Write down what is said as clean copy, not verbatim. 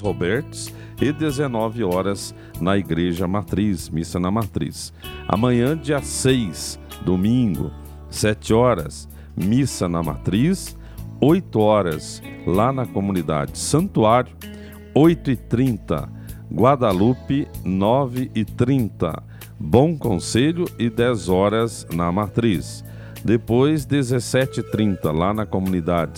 Robertos, e 19 horas na Igreja Matriz, missa na Matriz. Amanhã, dia 6, domingo, 7 horas, missa na Matriz, 8 horas lá na comunidade Santuário, 8h30, Guadalupe, 9h30, Bom Conselho e 10 horas na Matriz. Depois, 17h30, lá na comunidade